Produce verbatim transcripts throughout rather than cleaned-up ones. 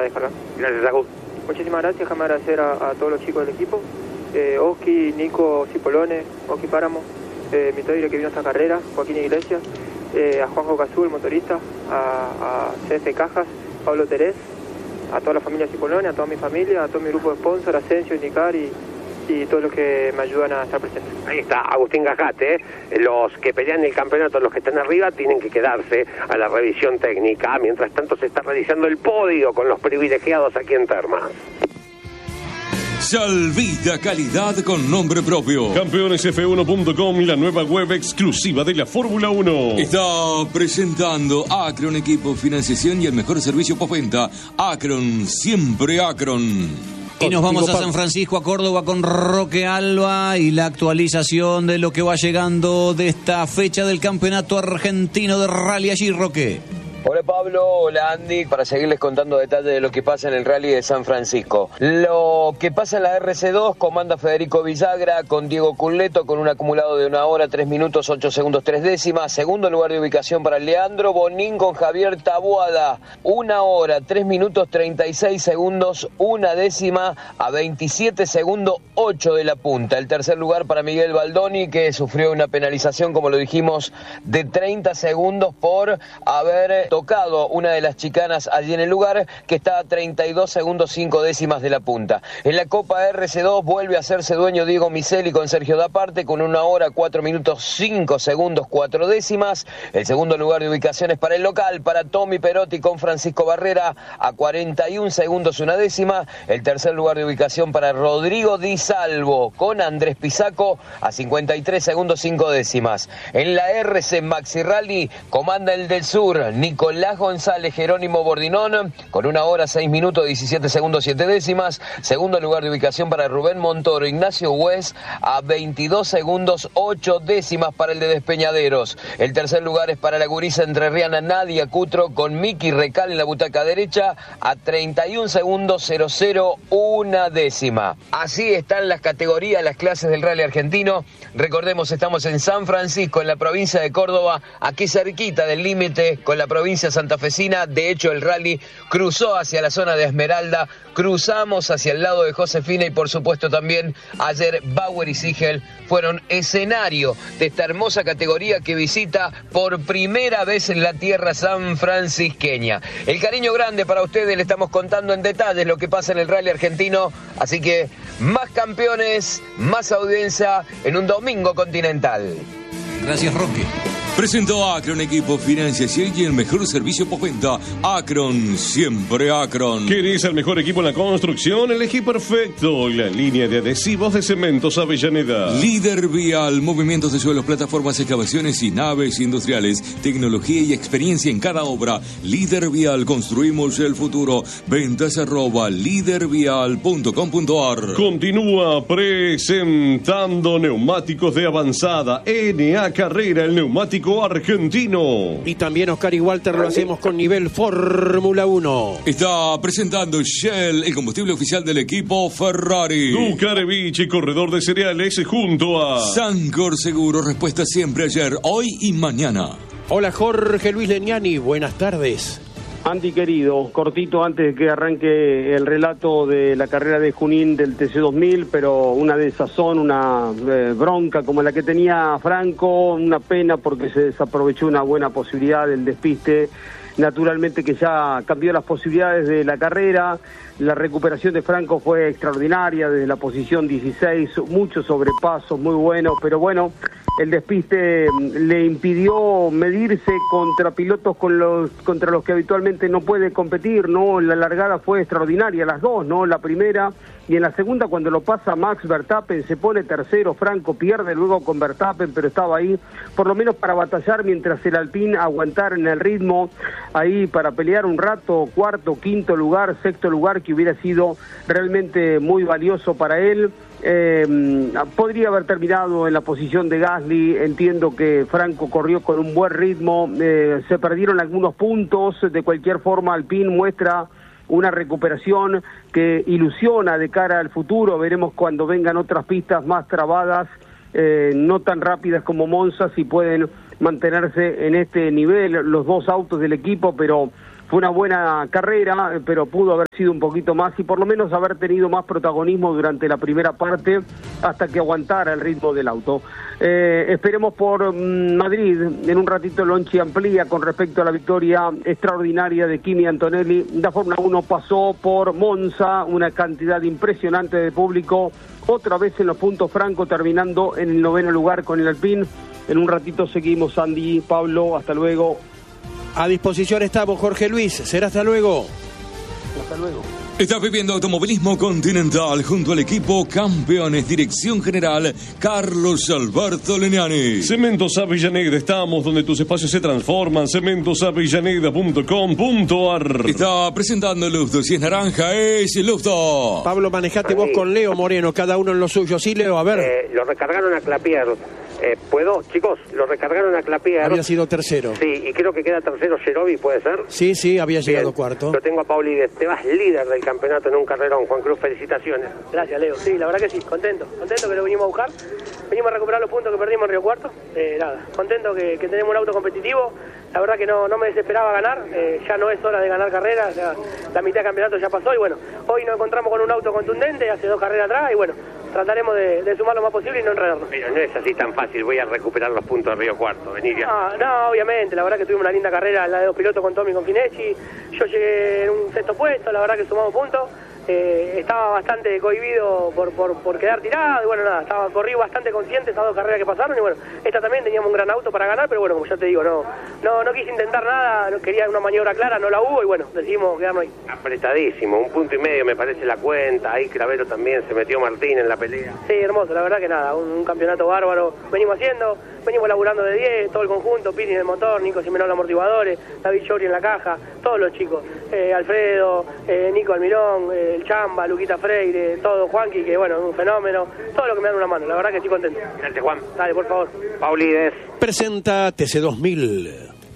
descargar. Gracias, Agus. Muchísimas gracias, déjame agradecer a, a todos los chicos del equipo, eh, Oski, Nico Cipolone, Oski Páramo, eh, mi toire que vino a esta carrera, Joaquín Iglesias, eh, a Juanjo Cazú, el motorista, a, a C F Cajas, Pablo Terés, a toda la familia Cipolone, a toda mi familia, a todo mi grupo de sponsor, Asensio, Indicar y, y todos los que me ayudan a estar presentes. Ahí está Agustín Gajate, ¿eh? Los que pelean el campeonato, los que están arriba, tienen que quedarse a la revisión técnica. Mientras tanto se está realizando el podio con los privilegiados aquí en Termas. Salvita, calidad con nombre propio. Campeones F uno punto com, la nueva web exclusiva de la Fórmula uno. Está presentando Acron Equipo Financiación y el mejor servicio postventa. Acron, siempre Acron. Y nos vamos a San Francisco, a Córdoba, con Roque Alba y la actualización de lo que va llegando de esta fecha del Campeonato Argentino de Rally. Allí, Roque. Hola Pablo, hola Andy, para seguirles contando detalles de lo que pasa en el Rally de San Francisco. Lo que pasa en la R C dos, comanda Federico Villagra con Diego Culleto con un acumulado de una hora, tres minutos, ocho segundos, tres décimas. Segundo lugar de ubicación para Leandro Bonín con Javier Taboada, una hora, tres minutos, treinta y seis segundos, una décima a veintisiete segundos, ocho de la punta. El tercer lugar para Miguel Baldoni, que sufrió una penalización, como lo dijimos, de treinta segundos por haber tocado una de las chicanas allí en el lugar, que está a treinta y dos segundos, cinco décimas de la punta. En la Copa R C dos vuelve a hacerse dueño Diego Miseli con Sergio Daparte con una hora, cuatro minutos, cinco segundos, cuatro décimas. El segundo lugar de ubicación es para el local, para Tommy Perotti con Francisco Barrera a cuarenta y un segundos, una décima. El tercer lugar de ubicación para Rodrigo Di Salvo con Andrés Pisaco a cincuenta y tres segundos, cinco décimas. En la R C Maxi Rally comanda el del Sur, Nicolás González Jerónimo Bordinón con una hora, seis minutos, diecisiete segundos, siete décimas. Segundo lugar de ubicación para Rubén Montoro, Ignacio Hues a veintidós segundos, ocho décimas para el de Despeñaderos. El tercer lugar es para la gurisa entrerriana Nadia Cutro con Miki Recal en la butaca derecha a treinta y un segundos, cero cero, una décima. Así están las categorías, las clases del rally argentino. Recordemos, estamos en San Francisco, en la provincia de Córdoba, aquí cerquita del límite con la provincia santafesina. De hecho, el rally cruzó hacia la zona de Esmeralda, cruzamos hacia el lado de Josefina y por supuesto también ayer Bauer y Sigel fueron escenario de esta hermosa categoría que visita por primera vez en la tierra sanfrancisqueña. El cariño grande para ustedes, le estamos contando en detalles lo que pasa en el rally argentino, así que más campeones, más audiencia en un domingo continental. Gracias, Roque. Presentó Acron Equipo Financiación y el mejor servicio postventa. Acron, siempre Acron. ¿Querés el mejor equipo en la construcción? Elegí perfecto. La línea de adhesivos de Cementos Avellaneda. Líder Vial, movimientos de suelos, plataformas, excavaciones y naves industriales. Tecnología y experiencia en cada obra. Líder Vial, construimos el futuro. Ventas arroba lídervial punto com punto ar. Continúa presentando neumáticos de avanzada. N A Carrera, el neumático argentino. Y también Oscar y Walter lo hacemos con nivel Fórmula uno. Está presentando Shell, el combustible oficial del equipo Ferrari. Ducarevich, corredor de cereales, junto a Sancor Seguro, respuesta siempre ayer, hoy y mañana. Hola Jorge Luis Leniani, buenas tardes. Andy querido, cortito antes de que arranque el relato de la carrera de Junín del T C dos mil, pero una desazón, una eh, bronca como la que tenía Franco, una pena porque se desaprovechó una buena posibilidad del despiste. Naturalmente que ya cambió las posibilidades de la carrera, la recuperación de Franco fue extraordinaria desde la posición dieciséis, muchos sobrepasos muy buenos, pero bueno, el despiste le impidió medirse contra pilotos con los contra los que habitualmente no puede competir, ¿no? La largada fue extraordinaria, las dos, ¿no? La primera y en la segunda cuando lo pasa Max Verstappen se pone tercero, Franco pierde luego con Verstappen, pero estaba ahí por lo menos para batallar mientras el Alpine aguantara en el ritmo, ahí para pelear un rato, cuarto, quinto lugar, sexto lugar, que hubiera sido realmente muy valioso para él. Eh, podría haber terminado en la posición de Gasly, entiendo que Franco corrió con un buen ritmo, eh, se perdieron algunos puntos, de cualquier forma Alpine muestra una recuperación que ilusiona de cara al futuro, veremos cuando vengan otras pistas más trabadas, eh, no tan rápidas como Monza, si pueden mantenerse en este nivel los dos autos del equipo, pero fue una buena carrera, pero pudo haber sido un poquito más y por lo menos haber tenido más protagonismo durante la primera parte hasta que aguantara el ritmo del auto. Eh, esperemos por mm, Madrid, en un ratito Lonchi amplía con respecto a la victoria extraordinaria de Kimi Antonelli. La Fórmula uno pasó por Monza, una cantidad impresionante de público, otra vez en los puntos francos, terminando en el noveno lugar con el Alpine. En un ratito seguimos, Andy, Pablo, hasta luego. A disposición estamos, Jorge Luis, será hasta luego. Hasta luego. Estás viviendo Automovilismo Continental junto al equipo Campeones, Dirección General Carlos Alberto Leniani. Cementos Avellaneda, estamos donde tus espacios se transforman. cementos avellaneda punto com punto a r. Está presentando Lufto, si es naranja es Lufto. Pablo, manejate vos con Leo Moreno, cada uno en lo suyo. Sí, Leo, a ver. Eh, lo recargaron a Clapier. Eh, ¿Puedo? Chicos, lo recargaron a Clapier. Había sido tercero. Sí, y creo que queda tercero Gerovi, ¿puede ser? Sí, sí, había llegado Bien. cuarto. Lo tengo a Paulides. Te vas líder del campeonato en un carrerón. Juan Cruz, felicitaciones. Gracias, Leo. Sí, la verdad que sí, contento. Contento que lo vinimos a buscar. Venimos a recuperar los puntos que perdimos en Río Cuarto. Eh, nada, contento que, que tenemos un auto competitivo. La verdad que no, no me desesperaba ganar. Eh, ya no es hora de ganar carreras. Ya, la mitad del campeonato ya pasó y bueno, hoy nos encontramos con un auto contundente, hace dos carreras atrás y bueno, trataremos de, de sumar lo más posible y no enredarnos. Pero no es así tan fácil. Voy a recuperar los puntos de Río Cuarto. Vení ya. No, no, obviamente. La verdad que tuvimos una linda carrera, la de dos pilotos con Tommy y con Finechi. Yo llegué en un sexto puesto, la verdad que sumamos puntos. Eh, estaba bastante cohibido por, por, por quedar tirado y bueno, nada, estaba corrí bastante consciente esas dos carreras que pasaron y bueno, esta también teníamos un gran auto para ganar, pero bueno, como ya te digo, no no no quise intentar nada, no quería una maniobra clara, no la hubo y bueno, decidimos quedarnos ahí. Apretadísimo, un punto y medio me parece la cuenta, ahí Cravero también, se metió Martín en la pelea. Sí, hermoso, la verdad que nada, un, un campeonato bárbaro, venimos haciendo, venimos laburando de diez, todo el conjunto, Pini en el motor, Nico Simenón amortiguadores, David Llori en la caja, todos los chicos, eh, Alfredo, eh, Nico Almirón, eh, el Chamba, Luquita Freire, todo, Juanqui, que bueno, es un fenómeno, todo lo que me dan una mano, la verdad que estoy contento. Gracias, Juan. Dale, por favor. Paulides. Presenta T C dos mil.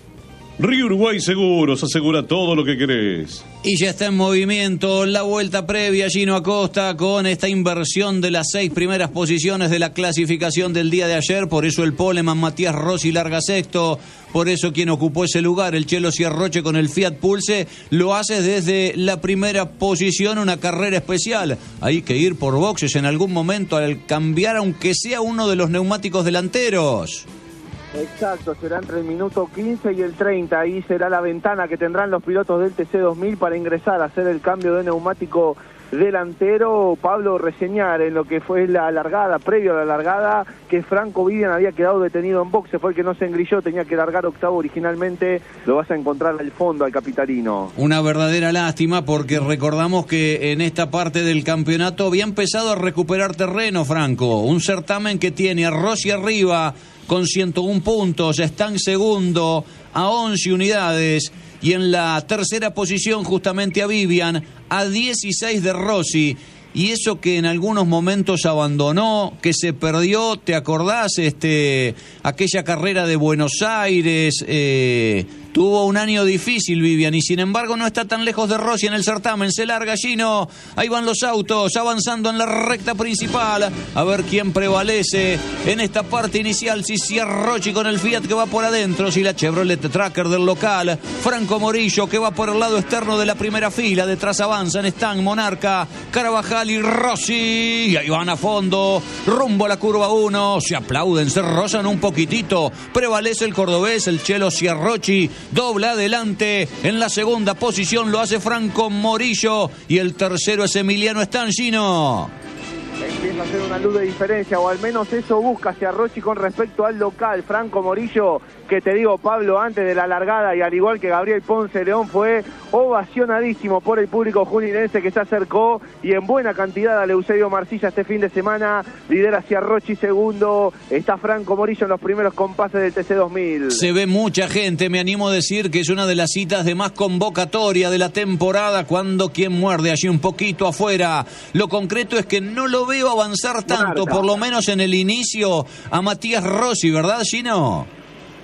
Río Uruguay Seguros, asegura todo lo que querés. Y ya está en movimiento la vuelta previa, Gino Acosta, con esta inversión de las seis primeras posiciones de la clasificación del día de ayer. Por eso el poleman Matías Rossi larga sexto. Por eso quien ocupó ese lugar, el Chelo Ciarroche con el Fiat Pulse, lo hace desde la primera posición, una carrera especial. Hay que ir por boxes en algún momento al cambiar, aunque sea uno de los neumáticos delanteros. Exacto, será entre el minuto quince y el treinta, ahí será la ventana que tendrán los pilotos del T C dos mil para ingresar a hacer el cambio de neumático delantero. Pablo, reseñar en lo que fue la largada, previo a la largada, que Franco Vivian había quedado detenido en boxe, fue el que no se engrilló, tenía que largar octavo originalmente, lo vas a encontrar al fondo al capitalino. Una verdadera lástima porque recordamos que en esta parte del campeonato había empezado a recuperar terreno Franco, un certamen que tiene a Rossi arriba con ciento uno puntos, está en segundo a once unidades y en la tercera posición justamente a Vivian a dieciséis de Rossi. Y eso que en algunos momentos abandonó, que se perdió, ¿te acordás? Este, aquella carrera de Buenos Aires, eh, tuvo un año difícil Vivian y sin embargo no está tan lejos de Rossi en el certamen. Se larga Gino, ahí van los autos avanzando en la recta principal, a ver quién prevalece en esta parte inicial, si Ciarrochi con el Fiat que va por adentro, si la Chevrolet Tracker del local, Franco Morillo que va por el lado externo de la primera fila, detrás avanzan Stan, Monarca, Carvajal y Rossi, y ahí van a fondo, rumbo a la curva uno, se aplauden, se rozan un poquitito, prevalece el cordobés, el Chelo Ciarrochi, dobla adelante, en la segunda posición lo hace Franco Morillo, y el tercero es Emiliano Stangino. Empieza a hacer una luz de diferencia, o al menos eso busca Ciarrochi con respecto al local, Franco Morillo, que te digo, Pablo, antes de la largada y al igual que Gabriel Ponce León fue ovacionadísimo por el público juninense que se acercó y en buena cantidad a Eusebio Marcilla este fin de semana. Lidera Ciarrochi segundo, está Franco Morillo en los primeros compases del T C dos mil. Se ve mucha gente, me animo a decir que es una de las citas de más convocatoria de la temporada, cuando quien muerde allí un poquito afuera. Lo concreto es que no lo veo avanzar tanto, Monarca. por lo menos en el inicio, a Matías Rossi, ¿verdad, Gino?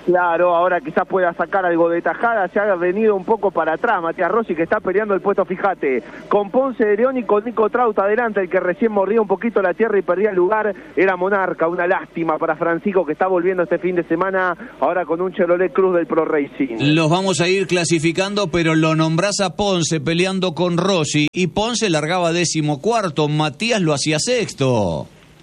Claro, ahora quizás pueda sacar algo de tajada, se ha venido un poco para atrás Matías Rossi, que está peleando el puesto, fíjate, con Ponce de León y con Nico Trauta adelante, el que recién mordía un poquito la tierra y perdía el lugar, era Monarca. Una lástima para Francisco, que está volviendo este fin de semana, ahora con un Chevrolet Cruz del Pro Racing. Los vamos a ir clasificando, pero lo nombrás a Ponce peleando con Rossi, y Ponce largaba décimo cuarto, Matías lo hacía sexto.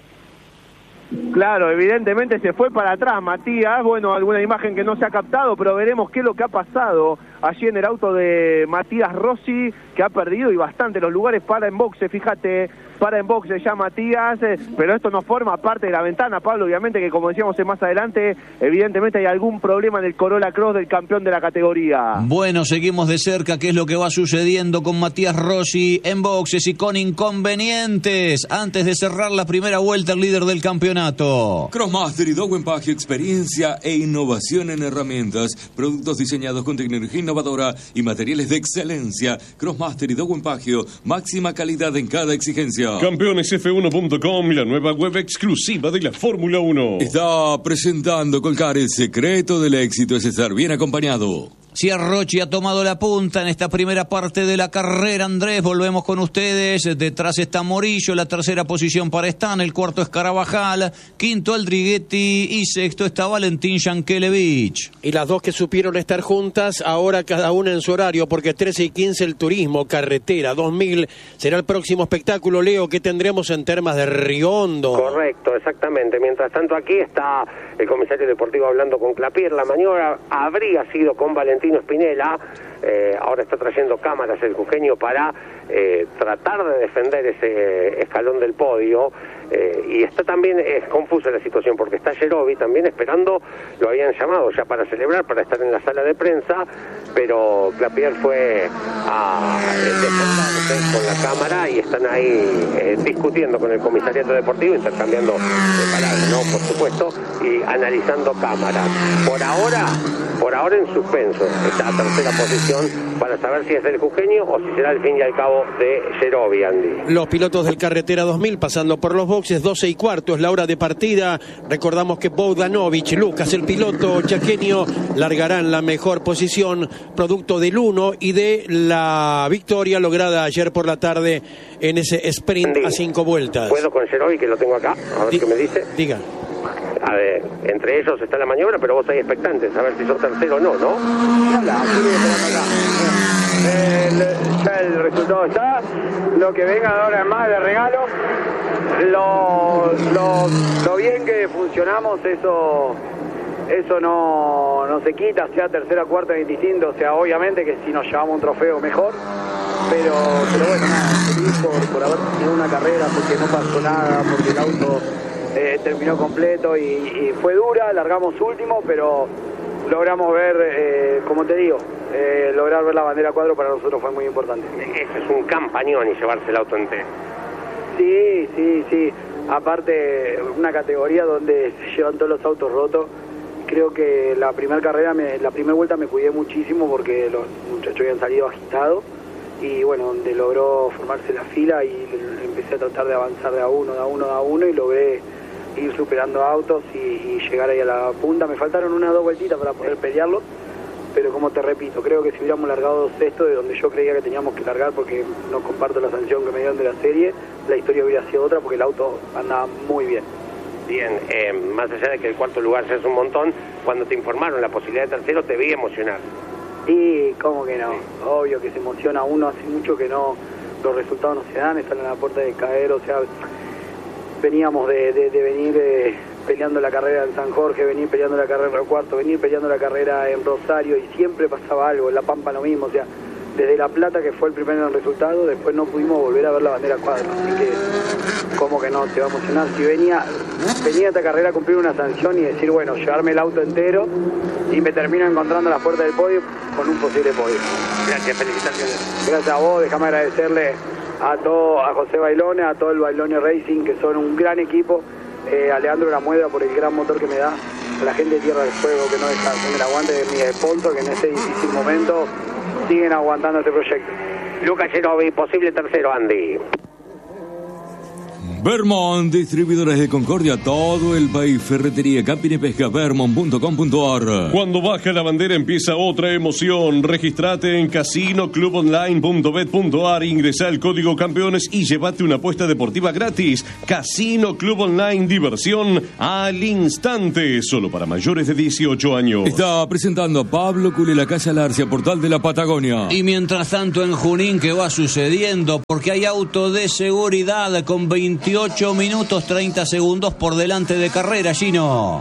Claro, evidentemente se fue para atrás Matías, bueno, alguna imagen que no se ha captado, pero veremos qué es lo que ha pasado allí en el auto de Matías Rossi, que ha perdido y bastante los lugares para en boxe, fíjate, para en boxe ya Matías, eh, pero esto no forma parte de la ventana, Pablo, obviamente que como decíamos más adelante, evidentemente hay algún problema en el Corolla Cross del campeón de la categoría. Bueno, seguimos de cerca qué es lo que va sucediendo con Matías Rossi en boxes y con inconvenientes, antes de cerrar la primera vuelta el líder del campeonato. Crossmaster y Dowen Pagio, experiencia e innovación en herramientas, productos diseñados con tecnología innovadora y materiales de excelencia. Crossmaster y Dowen Pagio, máxima calidad en cada exigencia. Campeones F uno punto com, la nueva web exclusiva de la Fórmula uno. Está presentando Colcar, el secreto del éxito es estar bien acompañado. Ciarrochi ha tomado la punta en esta primera parte de la carrera. Andrés, volvemos con ustedes. Detrás está Morillo, la tercera posición para Stan, el cuarto es Carabajal, quinto Aldriguetti y sexto está Valentín Yankelevich. Y las dos que supieron estar juntas, ahora cada una en su horario, porque trece y quince el turismo, carretera dos mil, será el próximo espectáculo, Leo, que tendremos en Termas de Río Hondo. Correcto, exactamente. Mientras tanto aquí está el comisario deportivo hablando con Clapier. La maniobra habría sido con Valentín Espinela, eh, ahora está trayendo cámaras el jujeño para eh, tratar de defender ese escalón del podio, eh, y está también, es confusa la situación porque está Yerovi también esperando, lo habían llamado ya para celebrar, para estar en la sala de prensa, pero Clapier fue a defenderse con la cámara y están ahí eh, discutiendo con el comisariato deportivo, intercambiando de palabras, ¿no? Por supuesto, y analizando cámaras. Por ahora, por ahora en suspenso está a tercera posición para saber si es del jujeño o si será al fin y al cabo de Yerovi, Andy. Los pilotos del Carretera dos mil pasando por los boxes, doce y cuarto es la hora de partida. Recordamos que Bogdanovich, Lucas, el piloto chaqueño, largarán la mejor posición, producto del uno y de la victoria lograda ayer por la tarde en ese sprint Andy, a cinco vueltas. ¿Puedo con Yerovi, que lo tengo acá? A ver Di- qué me dice. Diga. A ver, entre ellos está la maniobra, pero vos ahí expectantes, a ver si sos tercero o no, ¿no? Hola, el, ya el resultado está, lo que venga ahora en más de regalo, lo, lo, lo bien que funcionamos, eso eso no, no se quita, sea tercera, cuarta, veinticinco, o sea, obviamente que si nos llevamos un trofeo mejor, pero, pero bueno, nada, feliz por, por haber tenido una carrera, porque no pasó nada, porque el auto eh, terminó completo y, y fue dura, largamos último, pero logramos ver, eh, como te digo, eh, lograr ver la bandera cuadro para nosotros fue muy importante. Ese es un campañón y llevarse el auto entero. Sí, sí, sí. Aparte, una categoría donde se llevan todos los autos rotos. Creo que la primera carrera, me, la primera vuelta me cuidé muchísimo porque los muchachos habían salido agitados. Y bueno, donde logró formarse la fila y empecé a tratar de avanzar de a uno, de a uno, de a uno y logré ir superando autos y, y llegar ahí a la punta. Me faltaron unas dos vueltitas para poder pelearlos, pero como te repito, creo que si hubiéramos largado sexto de donde yo creía que teníamos que largar, porque no comparto la sanción que me dieron de la serie, la historia hubiera sido otra porque el auto andaba muy bien. Bien, eh, más allá de que el cuarto lugar ya es un montón, cuando te informaron la posibilidad de tercero te vi emocionar. Y cómo que no, obvio que se emociona uno, hace mucho que no, los resultados no se dan, están en la puerta de caer, o sea, veníamos de, de, de venir eh, peleando la carrera en San Jorge, venir peleando la carrera en Cuarto, venir peleando la carrera en Rosario y siempre pasaba algo, en La Pampa lo mismo, o sea, desde La Plata que fue el primer resultado, después no pudimos volver a ver la bandera cuadro, así que cómo que no, te va a emocionar. Si venía, venía esta carrera a cumplir una sanción y decir, bueno, llevarme el auto entero y me termino encontrando a la puerta del podio con un posible podio. Gracias, felicitaciones. Gracias a vos, déjame agradecerle a todo, a José Bailone, a todo el Bailone Racing, que son un gran equipo, eh, a Leandro Lamueda por el gran motor que me da, a la gente de Tierra del Fuego que no deja hacer el aguante de mi sponsor, que en este difícil momento siguen aguantando este proyecto. Lucas Yerovi, posible tercero, Andy. Vermont, distribuidores de Concordia, todo el país. Ferretería, camping y pesca, vermont punto com punto ar. Cuando baja la bandera empieza otra emoción. Registrate en casino club online punto bet punto ar, ingresa el código campeones y llévate una apuesta deportiva gratis. Casino Club Online, diversión al instante, solo para mayores de dieciocho años. Está presentando a Pablo Cule, la Casa Larcia, portal de la Patagonia. Y mientras tanto en Junín, ¿qué va sucediendo? Porque hay auto de seguridad con veintiocho minutos treinta segundos por delante de carrera, Gino.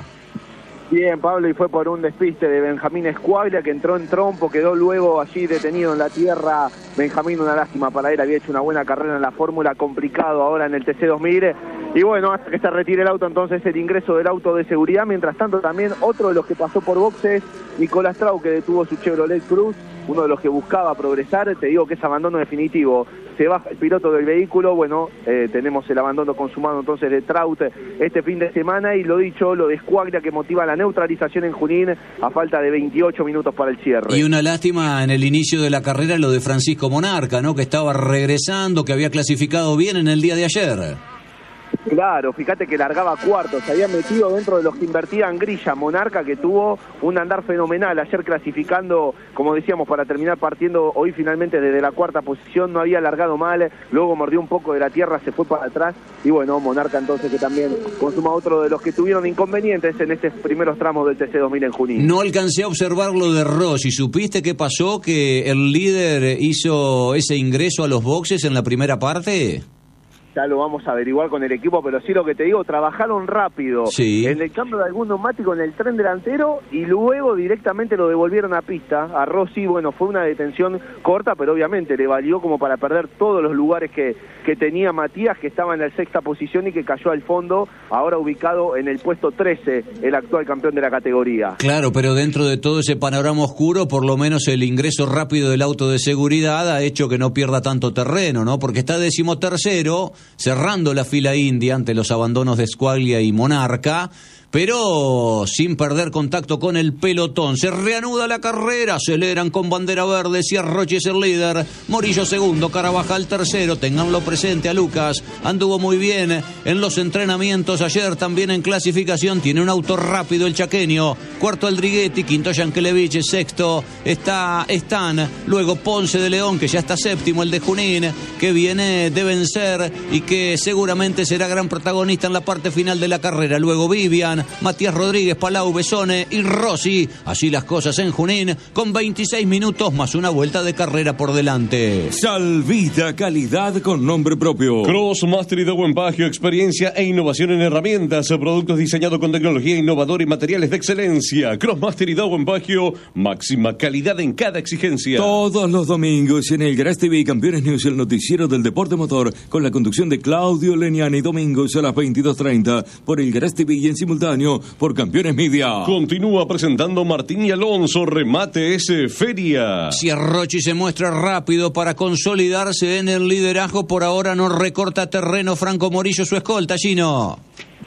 Bien, Pablo, y fue por un despiste de Benjamín Escuaglia, que entró en trompo, quedó luego allí detenido en la tierra. Benjamín, una lástima para él, había hecho una buena carrera en la Fórmula, complicado ahora en el T C dos mil. Y bueno, hasta que se retire el auto, entonces el ingreso del auto de seguridad. Mientras tanto, también otro de los que pasó por boxes, Nicolás Trau, que detuvo su Chevrolet Cruz, uno de los que buscaba progresar. Te digo que es abandono definitivo. Se baja el piloto del vehículo. Bueno, eh, tenemos el abandono consumado entonces de Traut este fin de semana. Y lo dicho, lo de Escuaglia, que motiva la neutralización en Junín a falta de veintiocho minutos para el cierre. Y una lástima en el inicio de la carrera lo de Francisco Monarca, ¿no? Que estaba regresando, que había clasificado bien en el día de ayer. Claro, fíjate que largaba cuarto, se había metido dentro de los que invertían grilla. Monarca, que tuvo un andar fenomenal ayer clasificando, como decíamos, para terminar partiendo hoy finalmente desde la cuarta posición. No había largado mal, luego mordió un poco de la tierra, se fue para atrás. Y bueno, Monarca entonces, que también consuma otro de los que tuvieron inconvenientes en estos primeros tramos del T C dos mil en Junín. No alcancé a observar lo de Rossi. ¿Supiste qué pasó? ¿Que el líder hizo ese ingreso a los boxes en la primera parte? Ya lo vamos a averiguar con el equipo, pero sí lo que te digo, trabajaron rápido sí. en el cambio de algún neumático en el tren delantero y luego directamente lo devolvieron a pista. A Rossi, bueno, fue una detención corta, pero obviamente le valió como para perder todos los lugares que, que tenía Matías, que estaba en la sexta posición y que cayó al fondo, ahora ubicado en el puesto trece, el actual campeón de la categoría. Claro, pero dentro de todo ese panorama oscuro, por lo menos el ingreso rápido del auto de seguridad ha hecho que no pierda tanto terreno, ¿no? Porque está decimotercero, cerrando la fila india ante los abandonos de Escuaglia y Monarca, pero sin perder contacto con el pelotón. Se reanuda la carrera, aceleran con bandera verde. Ciarrochi es el líder, Morillo segundo, Carabajal tercero. Ténganlo presente a Lucas, anduvo muy bien en los entrenamientos ayer, también en clasificación. Tiene un auto rápido el chaqueño. Cuarto Aldriguetti, quinto Yankelevich, sexto está Stan, luego Ponce de León, que ya está séptimo, el de Junín, que viene de vencer y que seguramente será gran protagonista en la parte final de la carrera. Luego Vivian, Matías Rodríguez, Palau, Besone y Rossi. Así las cosas en Junín, con veintiséis minutos más una vuelta de carrera por delante. Salvita, calidad con nombre propio. Crossmaster y Buen Pagio, experiencia e innovación en herramientas, productos diseñados con tecnología innovadora y materiales de excelencia. Crossmaster y Buen Pagio, máxima calidad en cada exigencia. Todos los domingos en el Garage T V Campeones News, el noticiero del deporte motor, con la conducción de Claudio Leniani, domingos a las veintidós treinta por el Garage T V y en simultáneo por Campeones Media. Continúa presentando Martín y Alonso, remate ese Feria. Ciarrochi se muestra rápido para consolidarse en el liderazgo. Por ahora no recorta terreno Franco Morillo, su escolta, Gino.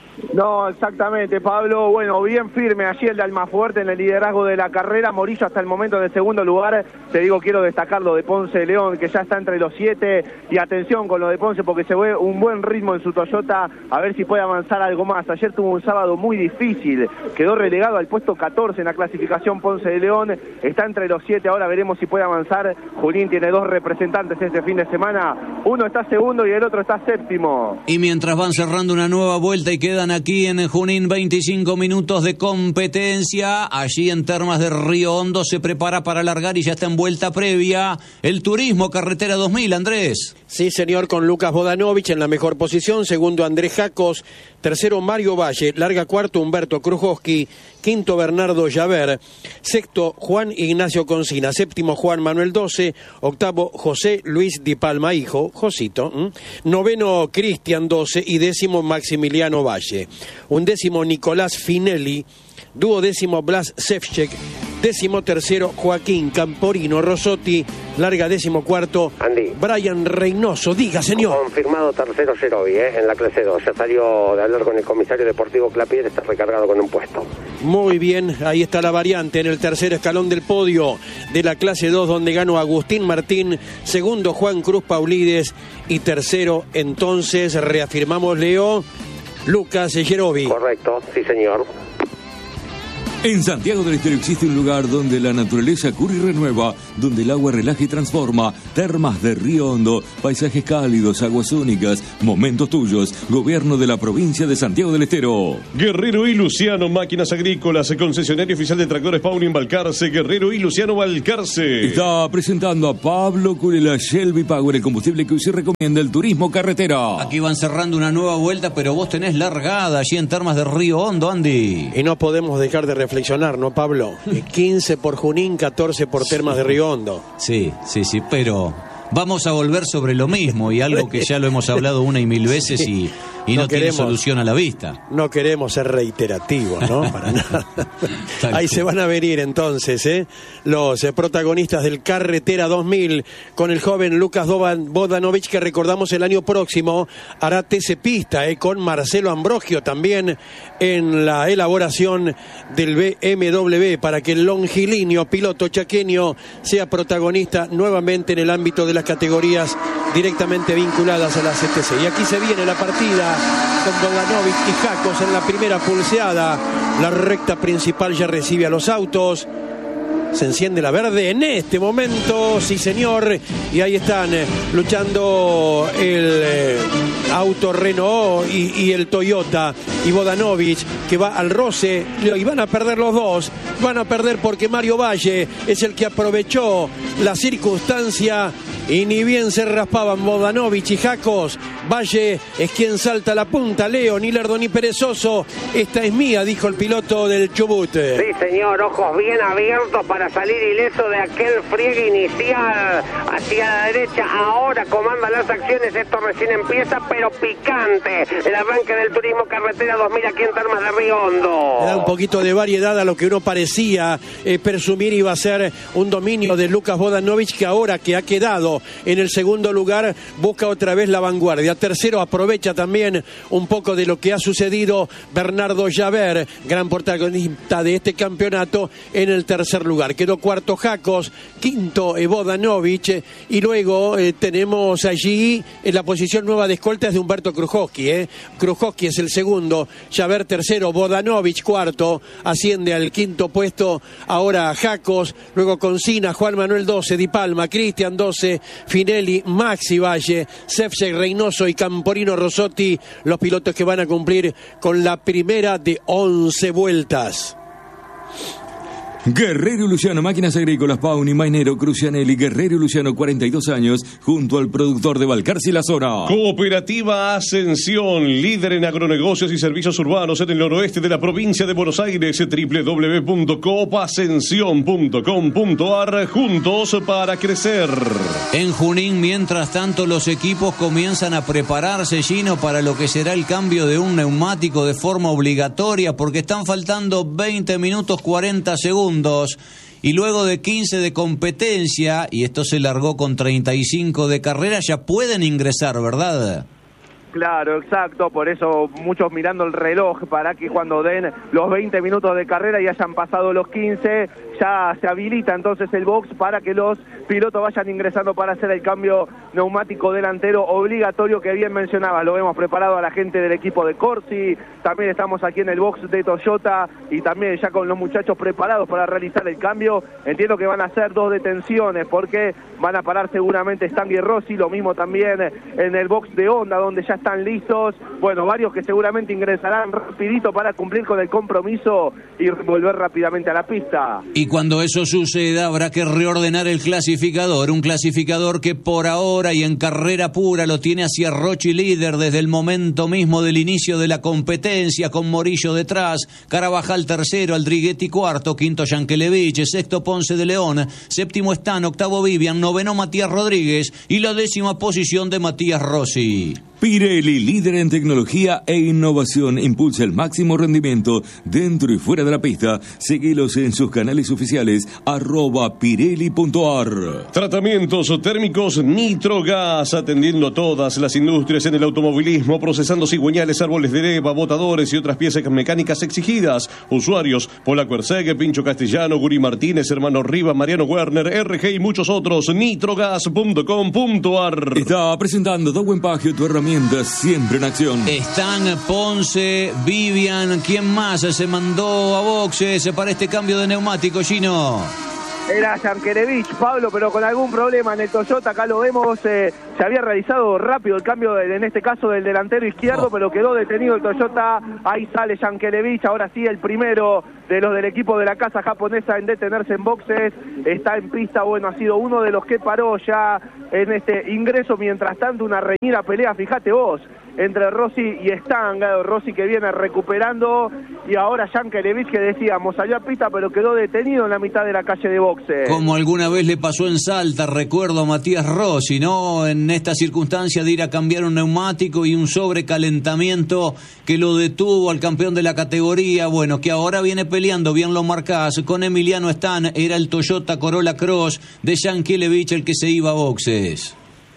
No, exactamente, Pablo. Bueno, bien firme allí el de Almafuerte en el liderazgo de la carrera. Morillo hasta el momento en el segundo lugar. Te digo, quiero destacar lo de Ponce de León, que ya está entre los siete. Y atención con lo de Ponce, porque se ve un buen ritmo en su Toyota. A ver si puede avanzar algo más. Ayer tuvo un sábado muy difícil. Quedó relegado al puesto catorce en la clasificación Ponce de León. Está entre los siete. Ahora veremos si puede avanzar. Junín tiene dos representantes este fin de semana. Uno está segundo y el otro está séptimo. Y mientras van cerrando una nueva vuelta y quedan aquí en Junín veinticinco minutos de competencia, allí en Termas de Río Hondo se prepara para largar y ya está en vuelta previa el Turismo Carretera dos mil, Andrés. Sí, señor, con Lucas Bodanovich en la mejor posición, segundo Andrés Jacos, tercero Mario Valle, larga cuarto Humberto Krujowski, quinto Bernardo Llaver, sexto Juan Ignacio Concina, séptimo Juan Manuel Doce, octavo José Luis Di Palma, hijo, Josito, ¿m? noveno Cristian Doce y décimo Maximiliano Valle, undécimo Nicolás Finelli, duodécimo Blas Sefcek, décimo tercero Joaquín Camporino Rosotti, larga décimo cuarto Andy. Brian Reynoso. Diga, señor. Confirmado tercero Cerovi, ¿eh? En la clase dos. Ya salió de hablar con el comisario deportivo Clapier, está recargado con un puesto. Muy bien, ahí está la variante en el tercer escalón del podio de la clase dos, donde ganó Agustín Martín, segundo Juan Cruz Paulides y tercero, entonces, reafirmamos, Leo, Lucas Yerovi. Correcto, sí señor. En Santiago del Estero existe un lugar donde la naturaleza cura y renueva, donde el agua relaja y transforma. Termas de Río Hondo, paisajes cálidos, aguas únicas, momentos tuyos. Gobierno de la provincia de Santiago del Estero. Guerrero y Luciano, máquinas agrícolas, concesionario oficial de tractores Pauling Balcarce. Guerrero y Luciano Balcarce. Está presentando a Pablo Culela, Shelby Power, el combustible que hoy se recomienda el turismo carretera. Aquí van cerrando una nueva vuelta, pero vos tenés largada allí en Termas de Río Hondo, Andy. Y no podemos dejar de reflexionar, ¿no, Pablo? quince por Junín, catorce por Termas de Río Hondo. Sí, sí, sí, pero vamos a volver sobre lo mismo y algo que ya lo hemos hablado una y mil veces y, y no, no queremos, tiene solución a la vista. No queremos ser reiterativos, ¿no? Para nada. Ahí se van a venir entonces, ¿eh? Los eh, protagonistas del Carretera dos mil con el joven Lucas Bodanovich, que recordamos el año próximo hará T C Pista, ¿eh? Con Marcelo Ambrogio también en la elaboración del B M W, para que el longilíneo piloto chaqueño sea protagonista nuevamente en el ámbito de las categorías directamente vinculadas a la C T C. Y aquí se viene la partida con Bodanovich y Jacos en la primera pulseada. La recta principal ya recibe a los autos. Se enciende la verde en este momento, sí señor, y ahí están eh, luchando el eh, auto Renault y, y el Toyota y Bodanovich, que va al roce, y van a perder los dos, van a perder porque Mario Valle es el que aprovechó la circunstancia y ni bien se raspaban Bodanovich y Jacos. Valle es quien salta a la punta. Leo, ni lerdo ni perezoso, esta es mía, dijo el piloto del Chubut. Sí señor, ojos bien abiertos para salir ileso de aquel friegue inicial hacia la derecha. Ahora comanda las acciones, esto recién empieza, pero picante el arranque del turismo carretera dos mil aquí en Termas de Río Hondo. Le da un poquito de variedad a lo que uno parecía eh, presumir iba a ser un dominio de Lucas Bodanovich, que ahora que ha quedado en el segundo lugar busca otra vez la vanguardia. Tercero, aprovecha también un poco de lo que ha sucedido Bernardo Javert, gran protagonista de este campeonato, en el tercer lugar. Quedó cuarto Jacos, quinto eh, Bodanovich, eh, y luego eh, tenemos allí en la posición nueva de escoltas de Humberto Krujowski. Eh. Krujowski es el segundo, Javert tercero, Bodanovich cuarto, asciende al quinto puesto ahora Jacos, luego Concina, Juan Manuel doce, Di Palma, Cristian doce, Finelli, Maxi Valle, Sefcek, Reynoso y Camporino Rossotti, los pilotos que van a cumplir con la primera de once vueltas. Guerrero y Luciano, máquinas agrícolas, Pauni, Mainero, Crucianelli, Guerrero y Luciano, cuarenta y dos años, junto al productor de Balcarce y la zona. Cooperativa Ascensión, líder en agronegocios y servicios urbanos en el noroeste de la provincia de Buenos Aires, doble u doble u doble u punto coop ascensión punto com punto a r, juntos para crecer. En Junín, mientras tanto, los equipos comienzan a prepararse, Gino, para lo que será el cambio de un neumático de forma obligatoria, porque están faltando veinte minutos cuarenta segundos. Y luego de quince de competencia, y esto se largó con treinta y cinco de carrera, ya pueden ingresar, ¿verdad? Claro, exacto, por eso muchos mirando el reloj para que cuando den los veinte minutos de carrera y hayan pasado los quince, ya se habilita entonces el box para que los pilotos vayan ingresando para hacer el cambio neumático delantero obligatorio que bien mencionaba. Lo hemos preparado a la gente del equipo de Corsi, también estamos aquí en el box de Toyota y también ya con los muchachos preparados para realizar el cambio. Entiendo que van a hacer dos detenciones porque van a parar seguramente Stangui y Rossi, lo mismo también en el box de Honda donde ya están listos, bueno, varios que seguramente ingresarán rapidito para cumplir con el compromiso y volver rápidamente a la pista. Y cuando eso suceda habrá que reordenar el clasificador, un clasificador que por ahora y en carrera pura lo tiene hacia Rochi líder desde el momento mismo del inicio de la competencia, con Morillo detrás, Carabajal tercero, Aldriguetti cuarto, quinto Yankelevich, sexto Ponce de León, séptimo Stan, octavo Vivian, noveno Matías Rodríguez y la décima posición de Matías Rossi. Pirelli, líder en tecnología e innovación, impulsa el máximo rendimiento dentro y fuera de la pista. Seguilos en sus canales oficiales, arroba pirelli.ar. Tratamientos térmicos Nitrogas, atendiendo a todas las industrias en el automovilismo, procesando cigüeñales, árboles de leva, botadores y otras piezas mecánicas exigidas. Usuarios: Polaco Ercegue, Pincho Castellano, Guri Martínez, Hermano Riva, Mariano Werner, R G y muchos otros. nitrogas punto com punto ar. Está presentando Dowen Pagio, tu herramienta siempre en acción. Están Ponce, Vivian, ¿quién más se mandó a boxes para este cambio de neumático, Gino? Era Yankelevich, Pablo, pero con algún problema en el Toyota. Acá lo vemos, eh, se había realizado rápido el cambio, de, en este caso del delantero izquierdo, oh. pero quedó detenido el Toyota. Ahí sale Yankelevich, ahora sí el primero de los del equipo de la casa japonesa en detenerse en boxes. Está en pista, bueno, ha sido uno de los que paró ya en este ingreso. Mientras tanto, una reñida pelea, fíjate vos, entre Rossi y Stang. Rossi que viene recuperando, y ahora Yankelevich, que decíamos, salió a pista pero quedó detenido en la mitad de la calle de boxe. Como alguna vez le pasó en Salta, recuerdo a Matías Rossi, ¿no? En esta circunstancia de ir a cambiar un neumático y un sobrecalentamiento que lo detuvo al campeón de la categoría. Bueno, que ahora viene peleando, bien lo marcás, con Emiliano Stang. Era el Toyota Corolla Cross de Yankelevich el que se iba a boxes.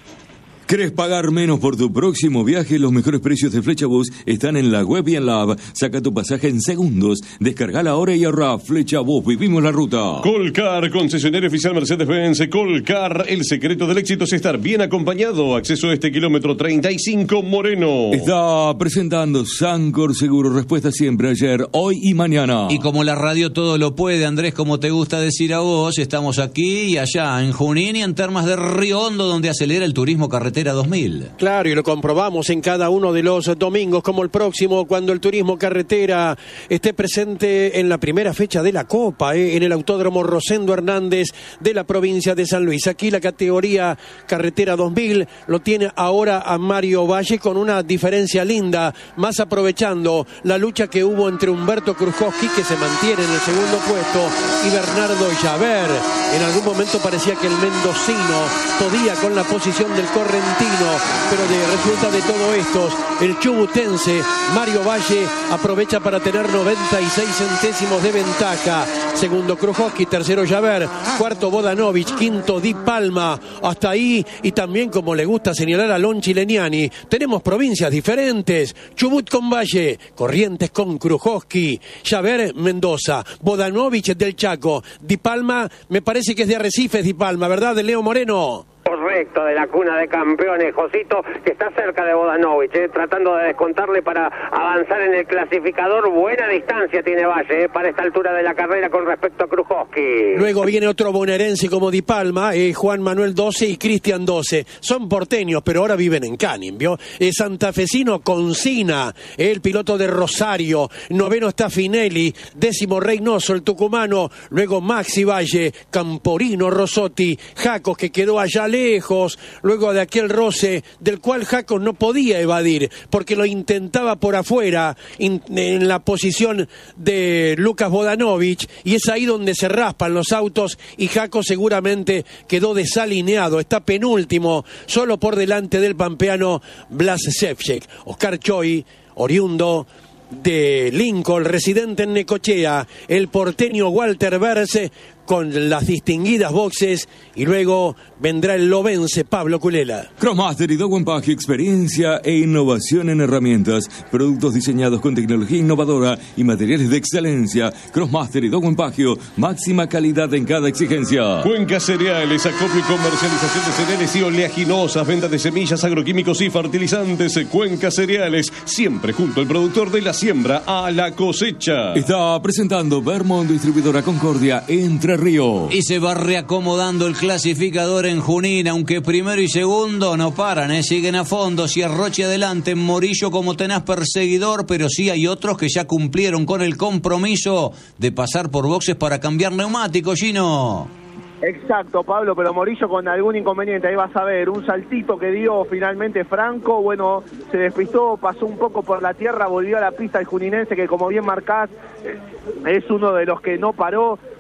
¿Querés pagar menos por tu próximo viaje? Los mejores precios de Flechabús están en la web y en la app. Saca tu pasaje en segundos. Descargala ahora y ahorra. Flechabús, vivimos la ruta. Colcar, concesionario oficial Mercedes-Benz. Colcar, el secreto del éxito es estar bien acompañado. Acceso a este kilómetro treinta y cinco Moreno. Está presentando Sancor Seguro. Respuesta siempre, ayer, hoy y mañana. Y como la radio todo lo puede, Andrés, como te gusta decir a vos, estamos aquí y allá, en Junín y en Termas de Río Hondo, donde acelera el turismo carretera dos mil. Claro, y lo comprobamos en cada uno de los domingos, como el próximo, cuando el turismo carretera esté presente en la primera fecha de la Copa, eh, en el Autódromo Rosendo Hernández de la provincia de San Luis. Aquí la categoría carretera dos mil lo tiene ahora a Mario Valle, con una diferencia linda, más aprovechando la lucha que hubo entre Humberto Krujowski, que se mantiene en el segundo puesto, y Bernardo Javer. En algún momento parecía que el mendocino podía con la posición del correntino, pero de resulta de todo esto, el chubutense Mario Valle aprovecha para tener noventa y seis centésimos de ventaja. Segundo Krujowski, tercero Javer, cuarto Vodanovic, quinto Di Palma. Hasta ahí, y también, como le gusta señalar a Lonchi Leniani, tenemos provincias diferentes. Chubut con Valle, Corrientes con Krujowski, Javer Mendoza, Vodanovic del Chaco, Di Palma, me parece que es de Arrecifes, Di Palma, ¿verdad, de Leo Moreno? Correcto, de la cuna de campeones, Josito, que está cerca de Vodanovic, eh, tratando de descontarle para avanzar en el clasificador. Buena distancia tiene Valle eh, para esta altura de la carrera con respecto a Krujowski. Luego viene otro bonaerense como Di Palma, eh, Juan Manuel doce y Cristian doce. Son porteños, pero ahora viven en Canning, ¿vio? Eh, santafesino Concina, eh, el piloto de Rosario. Noveno está Finelli, décimo Reynoso, el tucumano. Luego Maxi Valle, Camporino Rosotti, Jacos, que quedó allá lejos, luego de aquel roce del cual Jacos no podía evadir, porque lo intentaba por afuera, in, en la posición de Lucas Vodanovic, y es ahí donde se raspan los autos, y Jacos seguramente quedó desalineado, está penúltimo, solo por delante del pampeano Blas Ševčík. Oscar Choi, oriundo de Lincoln, residente en Necochea, el porteño Walter Berce, con las distinguidas boxes, y luego vendrá el lobense Pablo Culela. Crossmaster y Dowen Pagio, experiencia e innovación en herramientas, productos diseñados con tecnología innovadora y materiales de excelencia. Crossmaster y Dowen Pagio, máxima calidad en cada exigencia. Cuenca Cereales, acopio y comercialización de cereales y oleaginosas, venta de semillas, agroquímicos y fertilizantes. Cuenca Cereales, siempre junto al productor, de la siembra a la cosecha. Está presentando Vermont Distribuidora Concordia, Entre Río. Y se va reacomodando el clasificador en Junín, aunque primero y segundo no paran, ¿eh? Siguen a fondo. Ciarrochi adelante, Morillo como tenaz perseguidor, pero sí hay otros que ya cumplieron con el compromiso de pasar por boxes para cambiar neumáticos, Gino. Exacto, Pablo, pero Morillo con algún inconveniente, ahí vas a ver, un saltito que dio finalmente Franco, bueno, se despistó, pasó un poco por la tierra, volvió a la pista el juninense, que como bien marcás, es uno de los que no paró.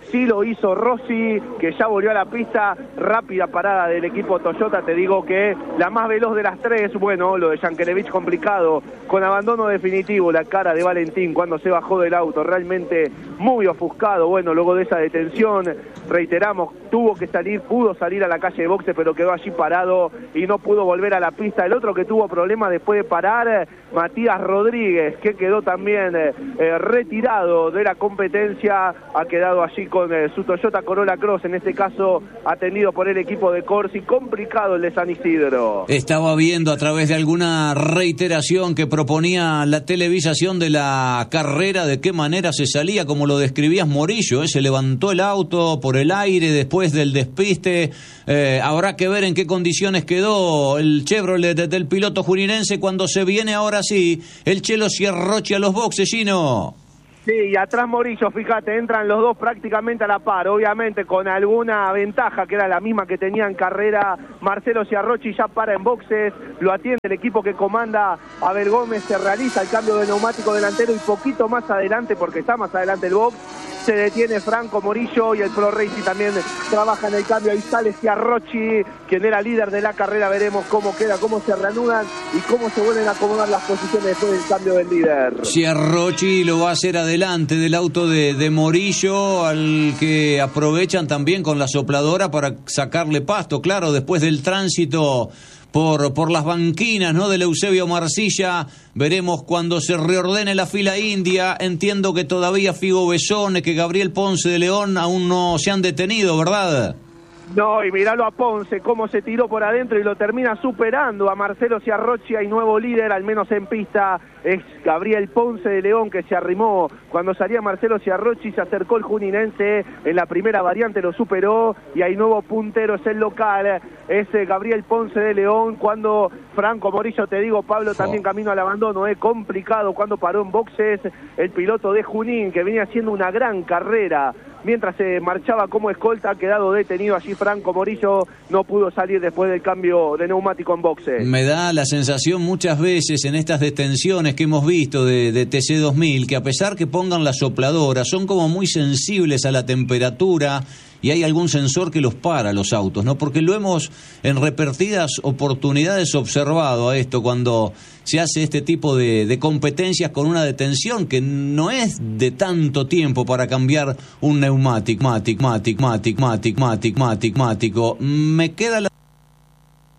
Sí lo hizo Rossi, que ya volvió a la pista. Rápida parada del equipo Toyota. Te digo que la más veloz de las tres. Bueno, lo de Jankelevich complicado, con abandono definitivo. La cara de Valentín cuando se bajó del auto, realmente muy ofuscado. Bueno, luego de esa detención, reiteramos, tuvo que salir, pudo salir a la calle de boxe, pero quedó allí parado y no pudo volver a la pista. El otro que tuvo problemas después de parar, Matías Rodríguez, que quedó también eh, eh, retirado de la competencia, ha quedado allí con con eh, su Toyota Corolla Cross, en este caso atendido por el equipo de Corsi. Complicado el de San Isidro. Estaba viendo a través de alguna reiteración que proponía la televisación de la carrera, de qué manera se salía, como lo describías, Morillo, ¿eh? Se levantó el auto por el aire después del despiste. Eh, habrá que ver en qué condiciones quedó el Chevrolet del piloto juninense cuando se viene ahora sí el Chelo Sierrochi a los boxes, Gino. Sí, y atrás Morillo, fíjate, entran los dos prácticamente a la par, obviamente con alguna ventaja que era la misma que tenía en carrera Marcelo Sierrochi. Ya para en boxes, lo atiende el equipo que comanda Abel Gómez, se realiza el cambio de neumático delantero y poquito más adelante, porque está más adelante el box, se detiene Franco Morillo y el Pro Racing también trabaja en el cambio. Ahí sale Sierrochi, quien era líder de la carrera. Veremos cómo queda, cómo se reanudan y cómo se vuelven a acomodar las posiciones después del cambio del líder. Sierrochi lo va a hacer adelante del auto de, de Morillo, al que aprovechan también con la sopladora para sacarle pasto, claro, después del tránsito por, por las banquinas, ¿no?, del Eusebio Marcilla. Veremos cuando se reordene la fila india. Entiendo que todavía Figo Besone, que Gabriel Ponce de León aún no se han detenido, ¿verdad? No, y miralo a Ponce, cómo se tiró por adentro y lo termina superando a Marcelo Sierrochi. Hay nuevo líder, al menos en pista, es Gabriel Ponce de León, que se arrimó cuando salía Marcelo Sierrochi, se acercó el juninense en la primera variante, lo superó, y hay nuevo puntero, es el local, es Gabriel Ponce de León. Cuando Franco Morillo, te digo, Pablo, también camino al abandono, es eh, complicado cuando paró en boxes el piloto de Junín, que venía haciendo una gran carrera. Mientras se marchaba como escolta, ha quedado detenido allí Franco Morillo, no pudo salir después del cambio de neumático en boxes. Me da la sensación muchas veces en estas detenciones que hemos visto de, de T C dos mil, que a pesar que pongan la sopladora, son como muy sensibles a la temperatura y hay algún sensor que los para los autos, ¿no? Porque lo hemos en repetidas oportunidades observado a esto cuando se hace este tipo de, de competencias con una detención que no es de tanto tiempo para cambiar un neumático, mático, mático, mático, mático, mático, mático. Me queda la